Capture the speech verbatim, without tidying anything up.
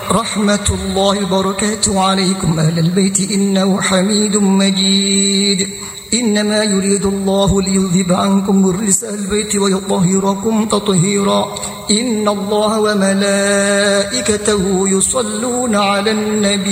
رحمة الله وبركاته عليكم أهل البيت إنه حميد مجيد. إنما يريد الله ليذهب عنكم الرجس أهل البيت ويطهركم تطهيرا. إن الله وملائكته يصلون على النبي